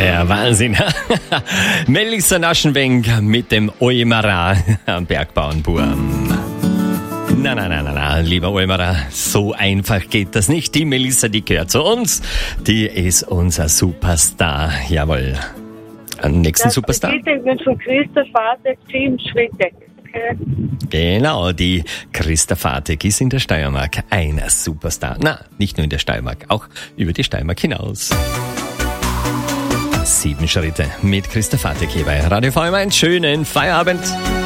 Ja, Wahnsinn. Melissa Naschenwenk mit dem Oimara am Bergbauernburm. Na, lieber Oimara, so einfach geht das nicht. Die Melissa, die gehört zu uns. Die ist unser Superstar. Jawohl. Am nächsten Superstar. Ich bin von Christa Vatek, Team Schwittek. Okay. Genau, die Christa Vatek ist in der Steiermark ein Superstar. Na, nicht nur in der Steiermark, auch über die Steiermark hinaus. 7 Schritte mit Christa Vatek hier bei Radio V. Einen schönen Feierabend.